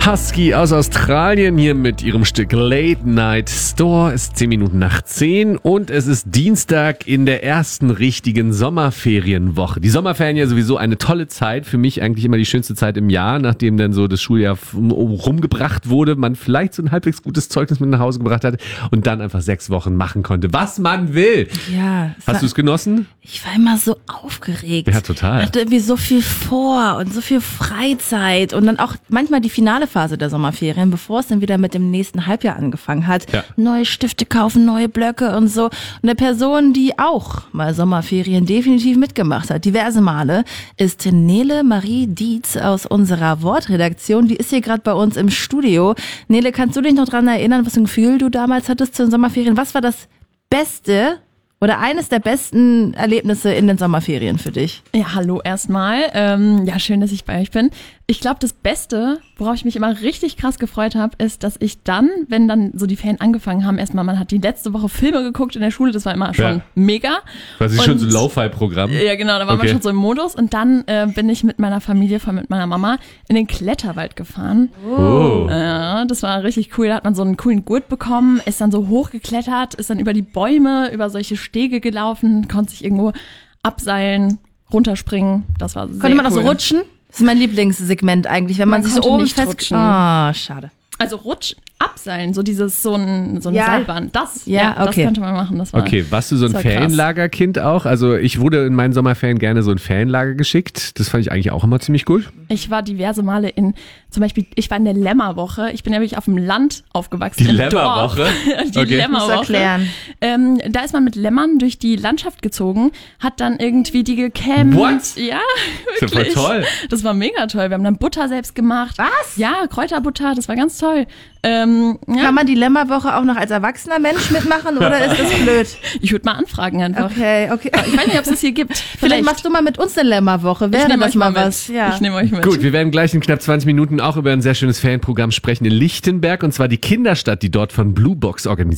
Husky aus Australien hier mit ihrem Stück Late Night Store. Es ist 10 Minuten nach 10 und es ist Dienstag in der ersten richtigen Sommerferienwoche. Die Sommerferien ja sowieso eine tolle Zeit. Für mich eigentlich immer die schönste Zeit im Jahr, nachdem dann so das Schuljahr rumgebracht wurde, man vielleicht so ein halbwegs gutes Zeugnis mit nach Hause gebracht hat und dann einfach 6 Wochen machen konnte, was man will. Ja. Hast du es genossen? Ich war immer so aufgeregt. Ja, total. Ich hatte irgendwie so viel vor und so viel Freizeit und dann auch manchmal die finale Phase der Sommerferien, bevor es dann wieder mit dem nächsten Halbjahr angefangen hat. Ja. Neue Stifte kaufen, neue Blöcke und so. Und eine Person, die auch mal Sommerferien definitiv mitgemacht hat, diverse Male, ist Nele Marie Dietz aus unserer Wortredaktion. Die ist hier gerade bei uns im Studio. Nele, kannst du dich noch dran erinnern, was für ein Gefühl du damals hattest zu den Sommerferien? Was war das Beste oder eines der besten Erlebnisse in den Sommerferien für dich? Ja, hallo erstmal. Ja, schön, dass ich bei euch bin. Ich glaube, das Beste, worauf ich mich immer richtig krass gefreut habe, ist, dass ich dann, wenn dann so die Ferien angefangen haben, erstmal, man hat die letzte Woche Filme geguckt in der Schule, das war immer schon mega. Was ist schon so ein Lo-Fi-Programm? Ja, genau, da war man schon so im Modus. Und dann bin ich mit meiner Familie, vor allem mit meiner Mama, in den Kletterwald gefahren. Oh. Ja, das war richtig cool. Da hat man so einen coolen Gurt bekommen, ist dann so hochgeklettert, ist dann über die Bäume, über solche Stege gelaufen, konnte sich irgendwo abseilen, runterspringen. Das war sehr cool. Konnte man auch so rutschen? Das ist mein Lieblingssegment eigentlich, wenn man sich so konnte oben nicht fest... rutschen. Ah, schade. Also abseilen, so dieses, so ein Seilbahn. Das könnte man machen. Das war, Okay, warst du so ein das war krass. Ferienlagerkind auch? Also ich wurde in meinen Sommerferien gerne so ein Ferienlager geschickt. Das fand ich eigentlich auch immer ziemlich gut. Ich war diverse Male zum Beispiel, ich war in der Lämmerwoche. Ich bin ja wirklich auf dem Land aufgewachsen. Die im Lämmerwoche? Dorf. Die Okay. Lämmerwoche. Musst du erklären. Da ist man mit Lämmern durch die Landschaft gezogen, hat dann irgendwie die gecampt. What? Ja, Das ist ja wirklich. voll toll. Das war mega toll. Wir haben dann Butter selbst gemacht. Was? Ja, Kräuterbutter, das war ganz toll. Ja. Kann man die Lämmerwoche auch noch als erwachsener Mensch mitmachen oder ist das blöd? Ich würde mal anfragen einfach. Okay. Ich weiß nicht, ob es das hier gibt. Vielleicht machst du mal mit uns eine Lämmerwoche. Ich Wäre nehme das euch mal mal was? mit. Ja. Ich nehme euch mit. Gut, wir werden gleich in knapp 20 Minuten auch über ein sehr schönes Ferienprogramm sprechen in Lichtenberg und zwar die Kinderstadt, die dort von Blue Box organisiert